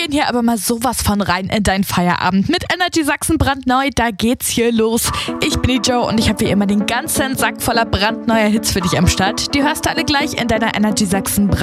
gehen hier aber mal sowas von rein in deinen Feierabend. Mit Energy Sachsen brandneu, da geht's hier los. Ich bin die Joe und ich habe wie immer den ganzen Sack voller brandneuer Hits für dich am Start. Die hörst du alle gleich in deiner Energy Sachsen